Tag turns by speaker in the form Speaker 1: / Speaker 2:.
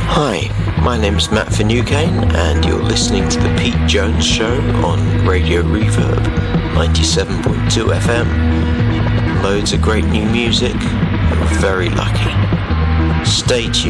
Speaker 1: Hi, my name's Matt Finucane, and you're listening to The Pete Jones Show on Radio Reverb 97.2 FM. Loads of great new music. You're very lucky. Stay tuned.